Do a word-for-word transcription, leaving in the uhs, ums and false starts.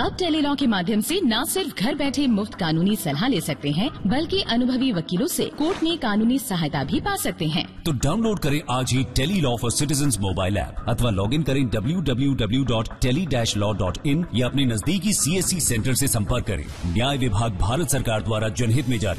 अब टेलीलॉ के माध्यम से न सिर्फ घर बैठे मुफ्त कानूनी सलाह ले सकते हैं, बल्कि अनुभवी वकीलों से कोर्ट में कानूनी सहायता भी पा सकते हैं। तो डाउनलोड करें आज ही Tele-Law for citizens mobile app अथवा लॉग इन करें W W W dot tele dash law dot in या अपने नजदीकी सी एस सी सेंटर से संपर्क करें। न्याय विभाग भारत सरकार द्वारा जनहित में जारी।